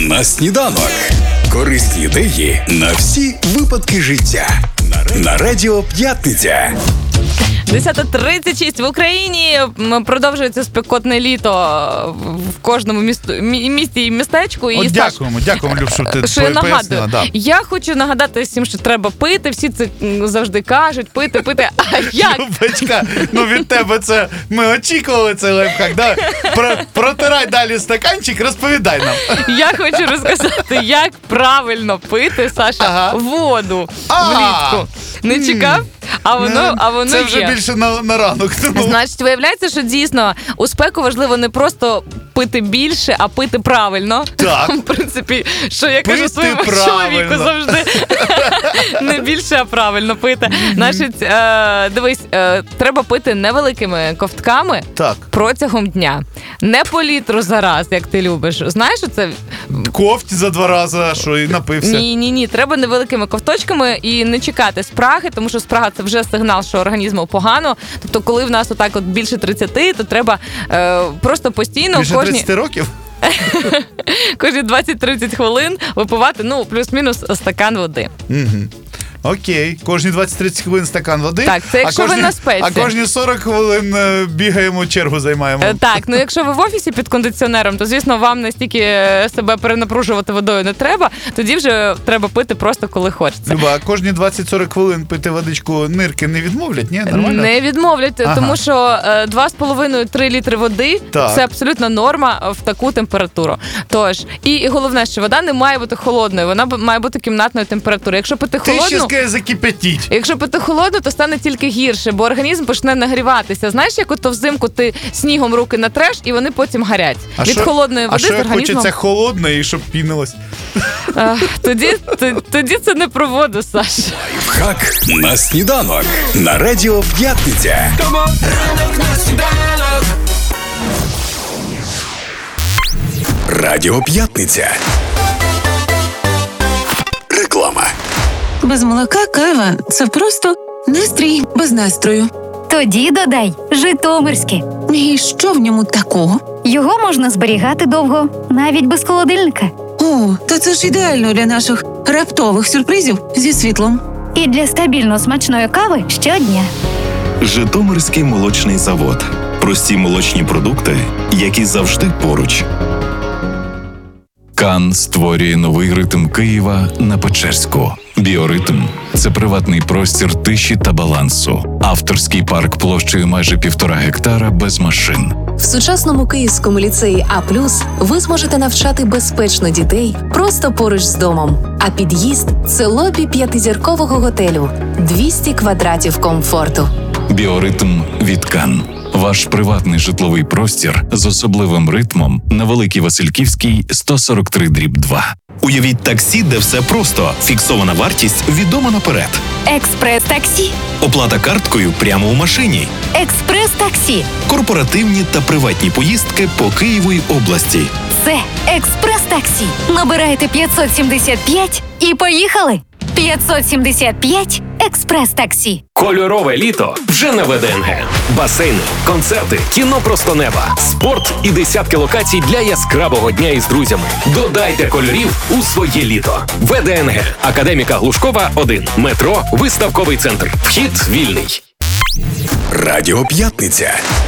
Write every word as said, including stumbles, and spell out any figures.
на сніданок. Корисні ідеї на всі випадки життя. На Радіо П'ятниця. десята тридцять шість в Україні. Продовжується спекотне літо в кожному місту, місті і містечку. І От дякуємо, дякуємо, Люб, що ти що я пояснила. Да. Я хочу нагадати всім, що треба пити. Всі це завжди кажуть, пити, пити. А як? Любочка, ну від тебе це, ми очікували цей лайфхак. Да? Про, протирай далі стаканчик, розповідай нам. Я хочу розказати, як правильно пити, Саша, Ага. воду А. влітку. Не чекав? А воно, а воно це вже є. більше на, на ранок. Тому. Значить, виявляється, що дійсно у спеку важливо не просто пити більше, а пити правильно. Так. В принципі, що я Пити кажу своєму правильно. чоловіку завжди. Не більше, а правильно пити. Значить, е, дивись, е, треба пити невеликими ковтками Так. протягом дня. Не по літру за раз, як ти любиш. Знаєш, це... Кофті за два рази, що і напився. Ні, ні, ні. Треба невеликими ковточками і не чекати спраги, тому що спрага – це вже сигнал, що організму погано. Тобто, коли в нас отак от більше тридцяти, то треба е, просто постійно Більше кожні... тридцять років? кожні двадцять-тридцять хвилин випивати, ну, плюс-мінус стакан води. Угу. Окей, кожні двадцять-тридцять хвилин стакан води. Так, це якщо а кожні, ви на спеці. А кожні сорок хвилин е, бігаємо, чергу займаємо. Е, Так, ну якщо ви в офісі під кондиціонером, то, звісно, вам настільки себе перенапружувати водою не треба, тоді вже треба пити просто коли хочеться. Люба, а кожні двадцять-сорок хвилин пити водичку нирки не відмовлять, ні? Нормально? Не відмовлять, Ага. тому що е, два з половиною - три літри води Так. – це абсолютно норма в таку температуру. Тож, і головне, що вода не має бути холодною, вона б- має бути кімнатної температури. Якщо пити Ти холодну... ще скажи закипятіть. Якщо пити холодно, то стане тільки гірше, бо організм почне нагріватися. Знаєш, як ото взимку ти снігом руки натреш, і вони потім гарять. А Від що- холодної А води що з як організмом... хочеться холодне і щоб пінилось? Е, Тоді, т- тоді це не про воду, Саш. Лайфхак на сніданок. На Радіо П'ятниця. Ранок на сніданок. Радіо П'ятниця. Реклама. Без молока кава – це просто настрій без настрою. Тоді додай житомирське. І що в ньому такого? Його можна зберігати довго, навіть без холодильника. О, то це ж ідеально для наших раптових сюрпризів зі світлом. І для стабільно смачної кави щодня. Житомирський молочний завод. Прості молочні продукти, які завжди поруч. Кан створює новий ритм Києва на Печерську. Біоритм – це приватний простір тиші та балансу. Авторський парк площею майже півтора гектара без машин. В сучасному Київському ліцеї А+, ви зможете навчати безпечно дітей просто поруч з домом. А під'їзд – це лобі п'ятизіркового готелю. двісті квадратів комфорту. Біоритм від Кан. Ваш приватний житловий простір з особливим ритмом на Великій Васильківській, сто сорок три дріб два. Уявіть таксі, де все просто. Фіксована вартість відома наперед. Експрес-таксі. Оплата карткою прямо у машині. Експрес-таксі. Корпоративні та приватні поїздки по Києву й області. Це експрес-таксі. Набирайте п'ятсот сімдесят п'ять і поїхали. п'ятсот сімдесят п'ять експрес-таксі. Кольорове літо вже на Ве Де Ен Ге. Басейни, концерти, кіно просто неба, спорт і десятки локацій для яскравого дня із друзями. Додайте кольорів у своє літо. Ве Де Ен Ге. Академіка Глушкова, один. Метро, виставковий центр. Вхід вільний. Радіо П'ятниця.